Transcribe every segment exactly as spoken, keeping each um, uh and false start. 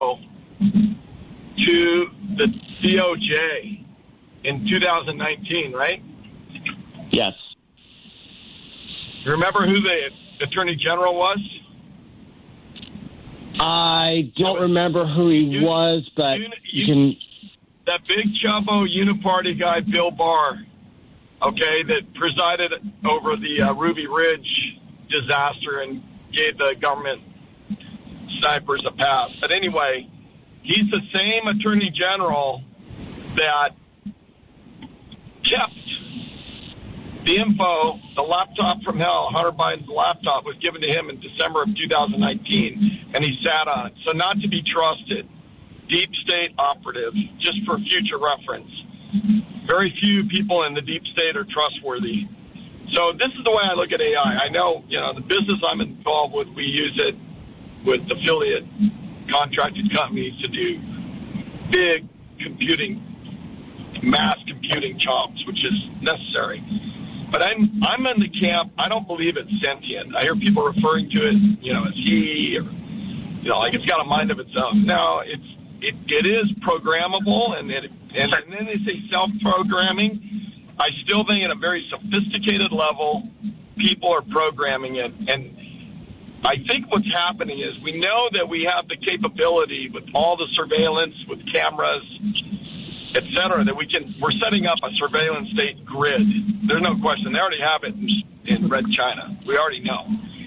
to the D O J in two thousand nineteen, right? Yes. You remember who the Attorney General was? I don't remember who he you, was, but you, you can... That big chubbo uniparty guy, Bill Barr, okay, that presided over the uh, Ruby Ridge disaster and gave the government snipers a pass. But anyway, he's the same Attorney General that kept the info, the laptop from hell, Hunter Biden's laptop, was given to him in December of two thousand nineteen, and he sat on it. So not to be trusted. Deep state operative, just for future reference. Very few people in the deep state are trustworthy. So this is the way I look at A I. I know, you know, the business I'm involved with, we use it with affiliate contracted companies to do big computing, mass computing jobs, which is necessary. But I'm I'm in the camp, I don't believe it's sentient. I hear people referring to it, you know, as he, or, you know, like it's got a mind of its own. No, it's it, it is programmable, and it, and, and then they say self-programming. I still think at a very sophisticated level, people are programming it. And I think what's happening is we know that we have the capability with all the surveillance, with cameras, et cetera, that we can, we're setting up a surveillance state grid. There's no question. They already have it in, in Red China. We already know.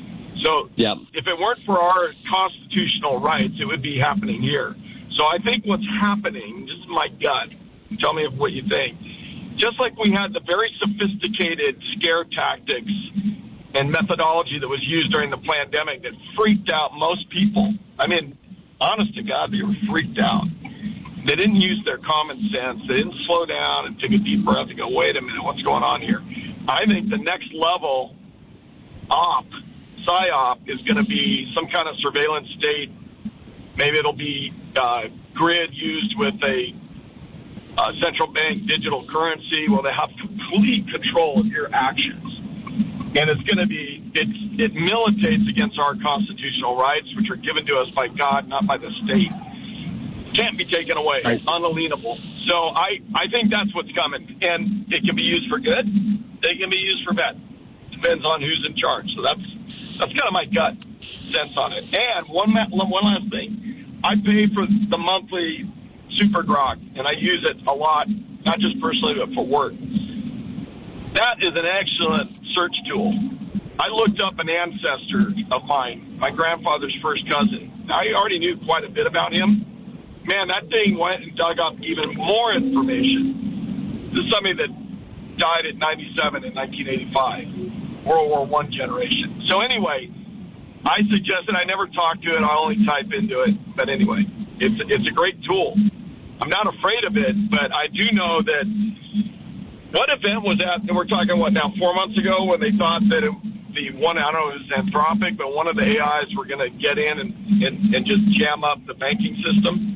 So yep. If it weren't for our constitutional rights, it would be happening here. So I think what's happening, this is my gut, tell me what you think, just like we had the very sophisticated scare tactics and methodology that was used during the pandemic that freaked out most people. I mean, honest to God, they were freaked out. They didn't use their common sense. They didn't slow down and take a deep breath and go, wait a minute, what's going on here? I think the next level op, PSYOP, is going to be some kind of surveillance state. Maybe it'll be uh, grid used with a uh, central bank digital currency. Well, they have complete control of your actions. And it's going to be, it's, it militates against our constitutional rights, which are given to us by God, not by the state. Can't be taken away. It's unalienable. So I, I think that's what's coming. And it can be used for good. It can be used for bad. Depends on who's in charge. So that's that's kind of my gut sense on it. And one one last thing. I pay for the monthly Super Grok, and I use it a lot, not just personally, but for work. That is an excellent search tool. I looked up an ancestor of mine, my grandfather's first cousin. I already knew quite a bit about him. Man, that thing went and dug up even more information. This is somebody that died at ninety-seven in nineteen eighty-five, World War One generation. So anyway, I suggested I never talk to it. I only type into it. But anyway, it's it's a great tool. I'm not afraid of it, but I do know that what event was that? We're talking, what, now, four months ago when they thought that it, the one, I don't know if it was Anthropic, but one of the A Is were going to get in and, and, and just jam up the banking system?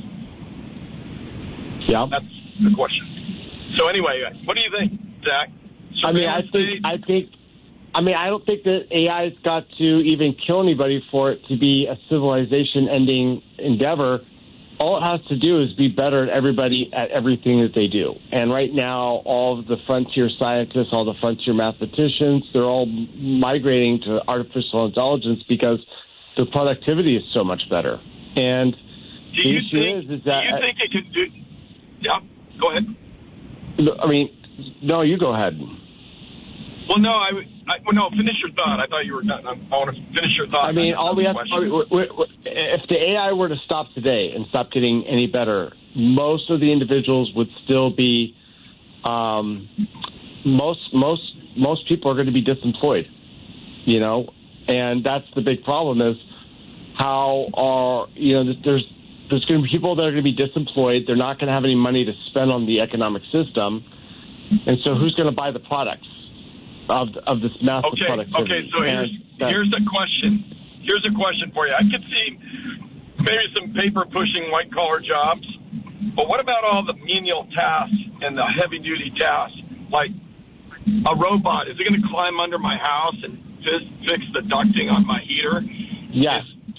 Yeah. That's the question. So anyway, what do you think, Zach? I mean, I think, I think, I mean, I don't think that A I's got to even kill anybody for it to be a civilization-ending endeavor. All it has to do is be better at everybody at everything that they do. And right now, all of the frontier scientists, all the frontier mathematicians, they're all migrating to artificial intelligence because the productivity is so much better. And do the you issue think, is, is that do you think it can do? Yeah, go ahead. I mean, no, you go ahead. Well, no, I, I well, no. Finish your thought. I thought you were done. I, I want to finish your thought. I mean, all we have. To, if the A I were to stop today and stop getting any better, most of the individuals would still be. Um, most most most people are going to be disemployed. You know, and that's the big problem. Is how are you know there's there's going to be people that are going to be disemployed. They're not going to have any money to spend on the economic system, and so who's going to buy the products of of this massive okay, productivity? Okay, so here's here's a question. Here's a question for you. I could see maybe some paper-pushing white-collar jobs, but what about all the menial tasks and the heavy-duty tasks? Like a robot, is it going to climb under my house and fix, fix the ducting on my heater? Yes.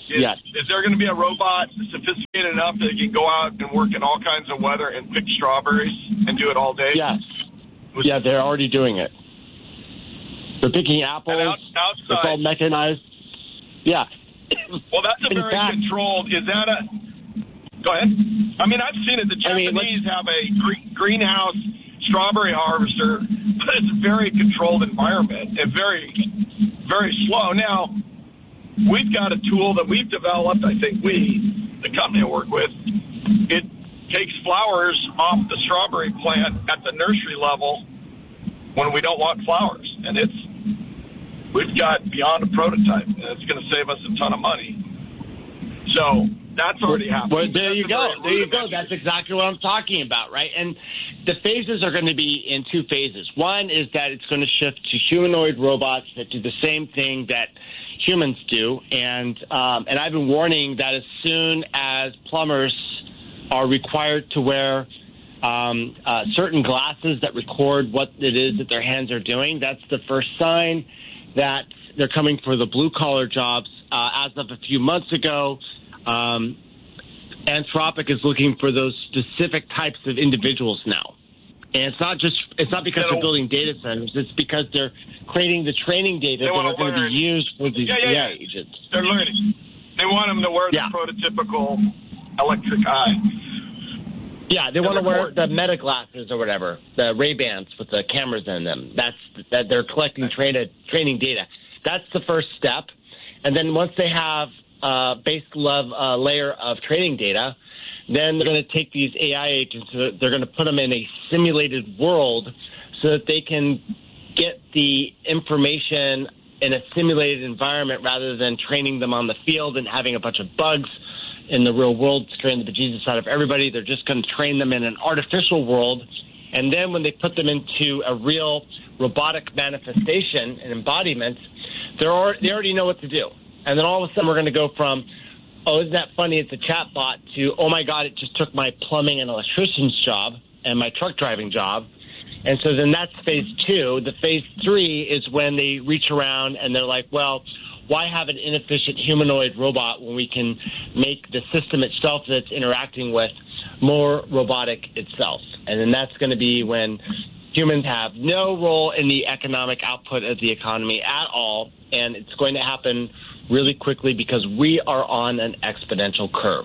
Is, yes. is there going to be a robot sophisticated enough that can go out and work in all kinds of weather and pick strawberries and do it all day? Yes. Was, yeah, they're already doing it. They're picking apples. Out, outside, it's all mechanized. Yeah. Well, that's a In very fact, controlled. Is that a? Go ahead. I mean, I've seen it. The Japanese I mean, have a green, greenhouse strawberry harvester, but it's a very controlled environment and very, very slow. Now, we've got a tool that we've developed. I think we, the company I work with, it takes flowers off the strawberry plant at the nursery level when we don't want flowers, and it's we've got beyond a prototype, and it's going to save us a ton of money. So that's already happening. Well, there you go. There you go. That's exactly what I'm talking about, right? And the phases are going to be in two phases. One is that it's going to shift to humanoid robots that do the same thing that humans do, and um, and I've been warning that as soon as plumbers are required to wear um, uh, certain glasses that record what it is that their hands are doing, that's the first sign that they're coming for the blue-collar jobs. Uh, as of a few months ago, um, Anthropic is looking for those specific types of individuals now. And it's not just, it's not because they're building data centers, it's because they're creating the training data that are going to be used for these yeah, yeah, A I yeah. agents. They're learning. They want them to wear the yeah. prototypical electric eye. Yeah, they want to wear the Meta glasses or whatever, the Ray-Bans with the cameras in them. That's that they're collecting train, training data. That's the first step. And then once they have a base level uh, layer of training data, then they're going to take these A I agents, they're going to put them in a simulated world so that they can get the information in a simulated environment rather than training them on the field and having a bunch of bugs in the real world scaring the bejesus out of everybody. They're just going to train them in an artificial world. And then when they put them into a real robotic manifestation and embodiment, they're already, they already know what to do. And then all of a sudden we're going to go from, oh, isn't that funny, it's a chat bot, to, oh, my God, it just took my plumbing and electrician's job and my truck driving job. And so then that's phase two. The phase three is when they reach around and they're like, well, why have an inefficient humanoid robot when we can make the system itself that's interacting with more robotic itself? And then that's going to be when humans have no role in the economic output of the economy at all, and it's going to happen really quickly because we are on an exponential curve.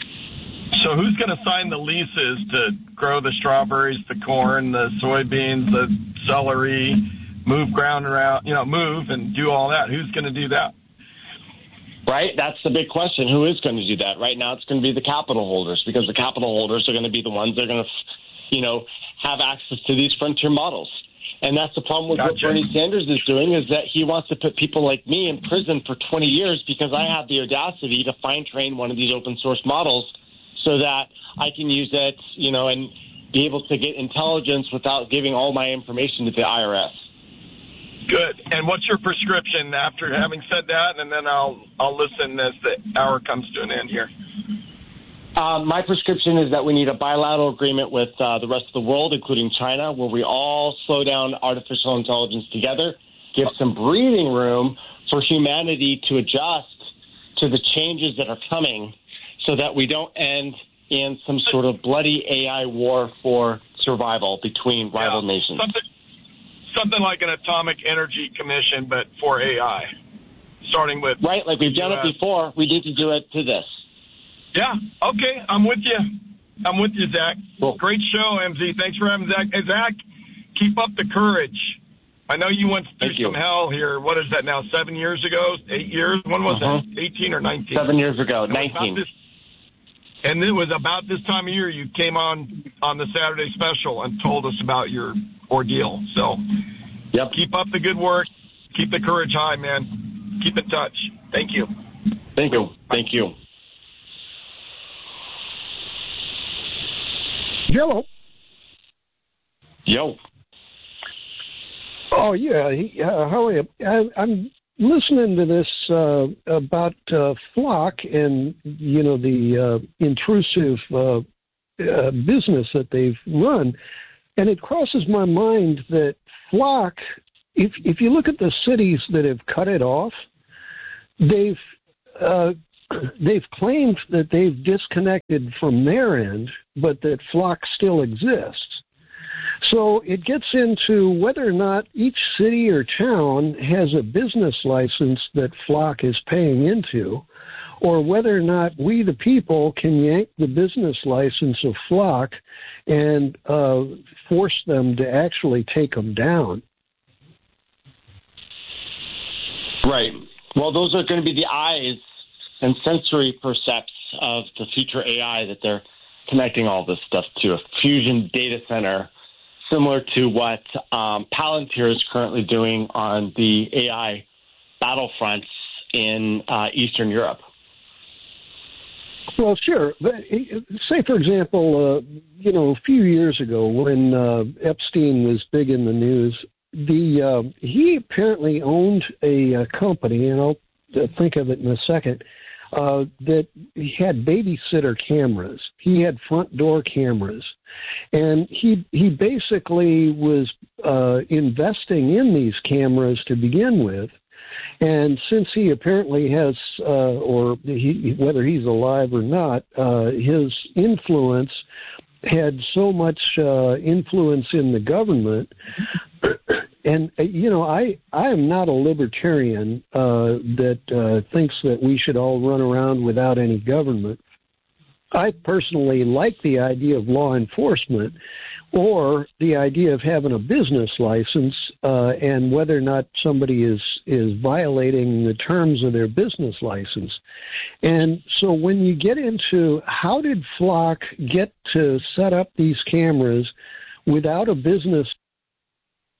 So who's going to sign the leases to grow the strawberries, the corn, the soybeans, the celery, move ground around, you know, move and do all that? Who's going to do that? Right? That's the big question. Who is going to do that? Right now it's going to be the capital holders, because the capital holders are going to be the ones that are going to, you know, have access to these frontier models. And that's the problem with gotcha. What Bernie Sanders is doing, is that he wants to put people like me in prison for twenty years because I have the audacity to fine-train one of these open-source models so that I can use it, you know, and be able to get intelligence without giving all my information to the I R S. Good. And what's your prescription after having said that? And then I'll I'll listen as the hour comes to an end here. Uh, my prescription is that we need a bilateral agreement with uh, the rest of the world, including China, where we all slow down artificial intelligence together, give some breathing room for humanity to adjust to the changes that are coming so that we don't end in some sort of bloody A I war for survival between rival yeah, nations. Something, something like an atomic energy commission, but for A I, starting with... Right, like we've done it before. We need to do it to this. Yeah, okay, I'm with you. I'm with you, Zach. Cool. Great show, M Z. Thanks for having Zach. Hey, Zach, keep up the courage. I know you went through some hell here. What is that now, seven years ago, eight years? When was uh-huh. that, eighteen or nineteen? Seven years ago, and nineteen. This, and it was about this time of year you came on on the Saturday special and told us about your ordeal. So yep. Keep up the good work. Keep the courage high, man. Keep in touch. Thank you. Thank you. Thank you. Jello. Yo. Oh, yeah. He, uh, how are you? I, I'm listening to this uh, about uh, Flock and, you know, the uh, intrusive uh, uh, business that they've run. And it crosses my mind that Flock, if, if you look at the cities that have cut it off, they've uh, they've claimed that they've disconnected from their end, but that Flock still exists. So it gets into whether or not each city or town has a business license that Flock is paying into, or whether or not we, the people, can yank the business license of Flock and uh, force them to actually take them down. Right. Well, those are going to be the eyes and sensory percepts of the future A I that they're connecting all this stuff to, a fusion data center, similar to what um, Palantir is currently doing on the A I battlefronts in uh, Eastern Europe. Well, sure. But say, for example, uh, you know, a few years ago when uh, Epstein was big in the news, the uh, he apparently owned a, a company, and I'll think of it in a second, uh, that he had babysitter cameras. He had front door cameras. And he he basically was uh, investing in these cameras to begin with. And since he apparently has, uh, or he, whether he's alive or not, uh, his influence had so much uh, influence in the government. And, uh, you know, I, I am not a libertarian uh, that uh, thinks that we should all run around without any government. I personally like the idea of law enforcement or the idea of having a business license uh, and whether or not somebody is, is violating the terms of their business license. And so when you get into how did Flock get to set up these cameras without a business